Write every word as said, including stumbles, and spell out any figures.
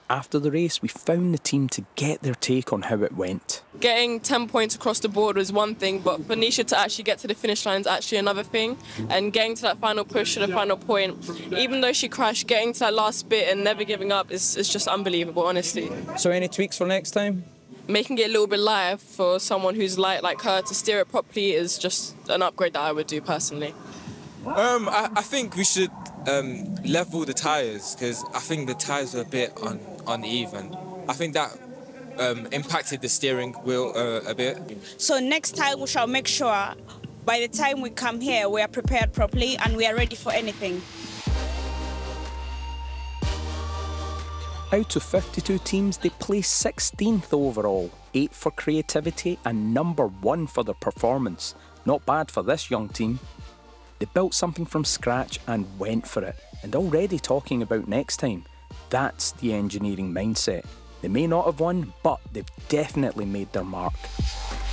After the race, we found the team to get their take on how it went. Getting ten points across the board was one thing, but for Nisha to actually get to the finish line is actually another thing. And getting to that final push to the final point, even though she crashed, getting to that last bit and never giving up is, is just unbelievable, honestly. So any tweaks for next time? Making it a little bit lighter for someone who's light like her to steer it properly is just an upgrade that I would do personally. Um, I, I think we should um, level the tyres, because I think the tyres were a bit un, uneven. I think that um, impacted the steering wheel uh, a bit. So next time we shall make sure by the time we come here we are prepared properly and we are ready for anything. Out of fifty-two teams, they placed sixteenth overall, eighth for creativity and number one for their performance. Not bad for this young team. They built something from scratch and went for it, and already talking about next time. That's the engineering mindset. They may not have won, but they've definitely made their mark.